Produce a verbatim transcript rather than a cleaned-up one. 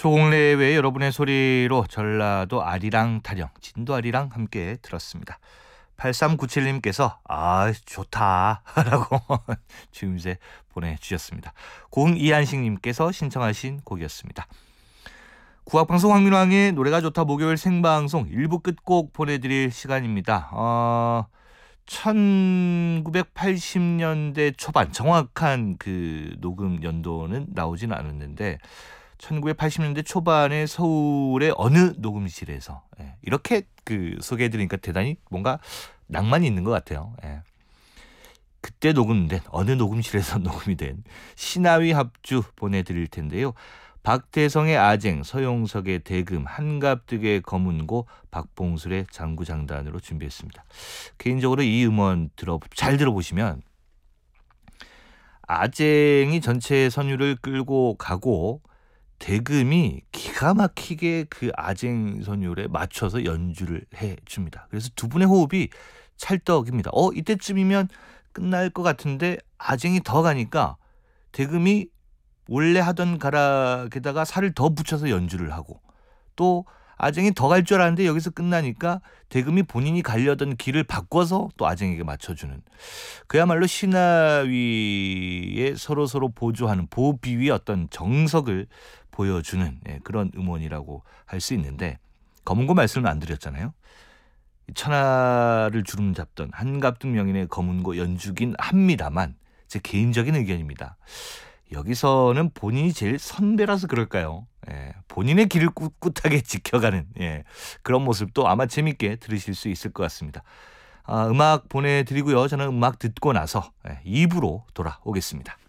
조공래 외 여러분의 소리로 전라도 아리랑 타령, 진도 아리랑 함께 들었습니다. 팔삼구칠님께서 아 좋다 라고 주임새 보내주셨습니다. 공이한식님께서 신청하신 곡이었습니다. 국악방송 황민왕의 노래가 좋다 목요일 생방송 일 부 끝곡 보내드릴 시간입니다. 어, 천구백팔십 년대 초반 정확한 그 녹음 연도는 나오지는 않았는데 천구백팔십 년대 초반에 서울의 어느 녹음실에서 예, 이렇게 그 소개해드리니까 대단히 뭔가 낭만이 있는 것 같아요. 예. 그때 녹음된 어느 녹음실에서 녹음이 된 신하위 합주 보내드릴 텐데요. 박태성의 아쟁, 서용석의 대금, 한갑득의 검은고, 박봉술의 장구장단으로 준비했습니다. 개인적으로 이 음원 들어 잘 들어보시면 아쟁이 전체 선율을 끌고 가고 대금이 기가 막히게 그 아쟁 선율에 맞춰서 연주를 해줍니다. 그래서 두 분의 호흡이 찰떡입니다. 어 이때쯤이면 끝날 것 같은데 아쟁이 더 가니까 대금이 원래 하던 가락에다가 살을 더 붙여서 연주를 하고 또 아쟁이 더 갈 줄 알았는데 여기서 끝나니까 대금이 본인이 가려던 길을 바꿔서 또 아쟁에게 맞춰주는 그야말로 신하위에 서로서로 보조하는 보비위의 어떤 정석을 보여주는 예, 그런 음원이라고 할 수 있는데 검은고 말씀을 안 드렸잖아요. 천하를 주름 잡던 한갑득 명인의 검은고 연주긴 합니다만 제 개인적인 의견입니다. 여기서는 본인이 제일 선배라서 그럴까요? 예, 본인의 길을 꿋꿋하게 지켜가는 예, 그런 모습도 아마 재밌게 들으실 수 있을 것 같습니다. 아, 음악 보내드리고요. 저는 음악 듣고 나서 예, 이 부로 돌아오겠습니다.